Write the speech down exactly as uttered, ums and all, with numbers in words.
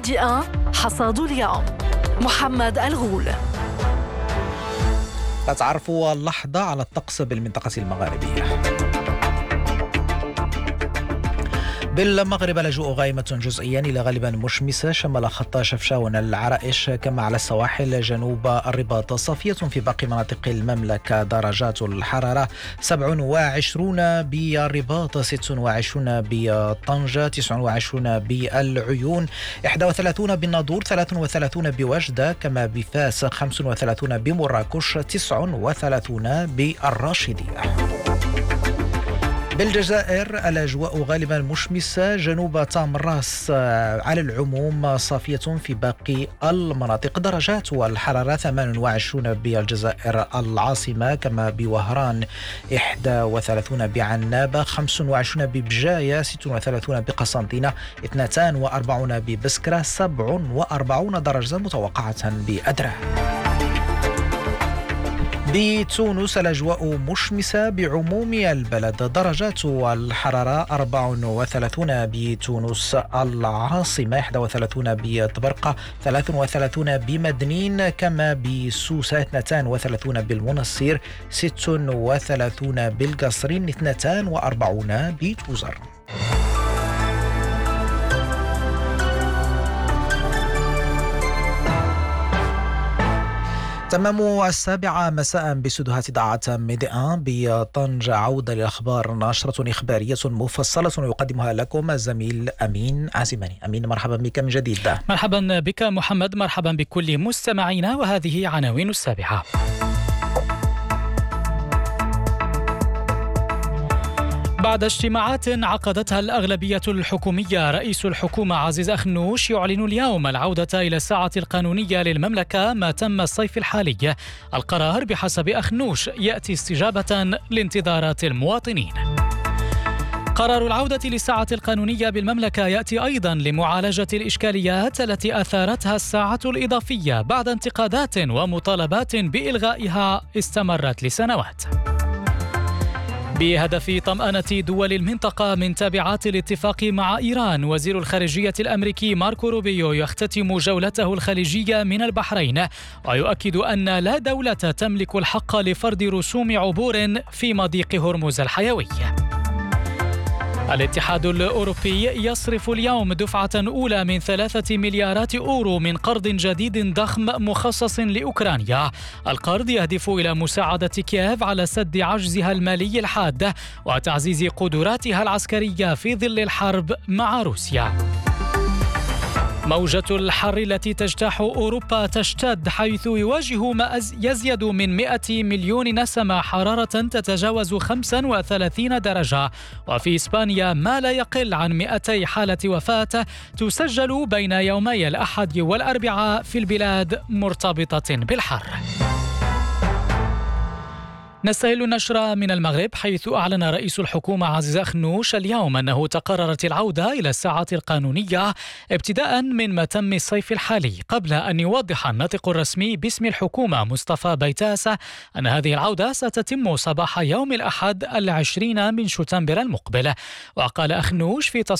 بدء حصاد اليوم. محمد الغول. تعرفوا اللحظة على الطقس بالمنطقة المغاربية. بالمغرب الأجواء غائمة جزئيا إلى غالبا مشمسة شمال خط شفشاون العرائش، كما على السواحل جنوب الرباط صافية في باقي مناطق المملكة. درجات الحرارة سبعة وعشرون بالرباط، ستة وعشرون بطنجة، تسعة وعشرون بالعيون، واحد وثلاثين بالناظور، ثلاثة وثلاثين بوجدة، كما بفاس خمسة وثلاثين بمراكش، تسعة وثلاثين بالراشدية. بالجزائر الأجواء غالبا مشمسة، جنوب تامراس على العموم صافية في باقي المناطق. درجات والحرارة ثمانية وعشرون بالجزائر العاصمة، كما بوهران، واحد وثلاثين بعنابة، خمسة وعشرين ببجاية، ستة وثلاثين بقسنطينة، اثنين وأربعين ببسكرة، سبعة وأربعين درجة متوقعة بأدرا. بتونس الأجواء مشمسة بعموم البلد، درجات الحرارة أربعة وثلاثين بتونس العاصمة، واحد وثلاثين بطبرقة، ثلاثة وثلاثين بمدنين، كما بسوسة، اثنين وثلاثين بالمنصير، ستة وثلاثين بالقصرين، اثنين وأربعين بتوزر. تمام السابعة مساء باستديوهات إذاعة ميديان بطنجة. عودة للأخبار، نشرة إخبارية مفصلة يقدمها لكم الزميل أمين عزيماني. أمين، مرحبا بك من جديد. مرحبا بك محمد، مرحبا بكل مستمعينا، وهذه عناوين السابعة. بعد اجتماعات عقدتها الأغلبية الحكومية، رئيس الحكومة عزيز أخنوش يعلن اليوم العودة إلى الساعة القانونية للمملكة ما تم الصيف الحالي. القرار بحسب أخنوش يأتي استجابة لانتظارات المواطنين. قرار العودة للساعة القانونية بالمملكة يأتي أيضا لمعالجة الإشكاليات التي أثارتها الساعة الإضافية بعد انتقادات ومطالبات بإلغائها استمرت لسنوات. بهدف طمأنة دول المنطقة من تبعات الاتفاق مع إيران، وزير الخارجية الأمريكي ماركو روبيو يختتم جولته الخليجية من البحرين، ويؤكد أن لا دولة تملك الحق لفرض رسوم عبور في مضيق هرمز الحيوي. الاتحاد الأوروبي يصرف اليوم دفعة أولى من ثلاثة مليارات أورو من قرض جديد ضخم مخصص لأوكرانيا. القرض يهدف إلى مساعدة كييف على سد عجزها المالي الحاد وتعزيز قدراتها العسكرية في ظل الحرب مع روسيا. موجة الحر التي تجتاح أوروبا تشتد، حيث يواجه ما يزيد من مئة مليون نسمة حرارة تتجاوز خمسة وثلاثين درجة، وفي إسبانيا ما لا يقل عن مئتي حالة وفاة تسجل بين يومي الأحد والأربعاء في البلاد مرتبطة بالحر. نستهل النشرة من المغرب، حيث أعلن رئيس الحكومة عزيز أخنوش اليوم أنه تقررت العودة إلى الساعة القانونية ابتداء من متم الصيف الحالي، قبل أن يوضح الناطق الرسمي باسم الحكومة مصطفى بيتاسة أن هذه العودة ستتم صباح يوم الأحد العشرين من شتنبر المقبل. وقال أخنوش في